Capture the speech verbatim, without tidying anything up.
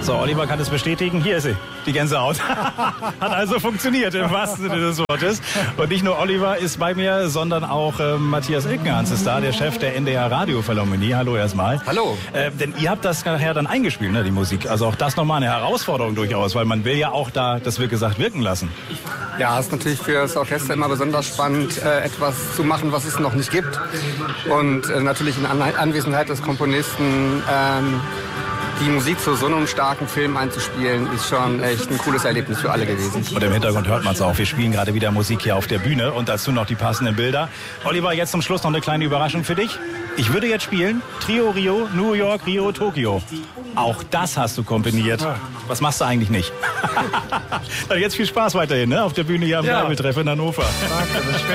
So, Oliver kann es bestätigen. Hier ist sie, die Gänsehaut. Hat also funktioniert im wahrsten Sinne des Wortes. Und nicht nur Oliver ist bei mir, sondern auch äh, Matthias Ilkenhans ist da, der Chef der N D R Radiophilharmonie. Hallo erstmal. Hallo. Äh, denn ihr habt das nachher dann eingespielt, ne, die Musik. Also auch das nochmal eine Herausforderung durchaus, weil man will ja auch da, das wird gesagt, wirken lassen. Ja, es ist natürlich für das Orchester immer besonders spannend, äh, etwas zu machen, was es noch nicht gibt. Und äh, natürlich in An- Anwesenheit des Komponisten ähm, die Musik zu so einem starken Film einzuspielen, ist schon echt ein cooles Erlebnis für alle gewesen. Und im Hintergrund hört man es auch. Wir spielen gerade wieder Musik hier auf der Bühne und dazu noch die passenden Bilder. Oliver, jetzt zum Schluss noch eine kleine Überraschung für dich. Ich würde jetzt spielen Trio Rio, New York, Rio, Tokio. Auch das hast du kombiniert. Was machst du eigentlich nicht? Dann jetzt viel Spaß weiterhin, ne? Auf der Bühne hier am Ja. Bärbel-Treff in Hannover. Danke, bis später.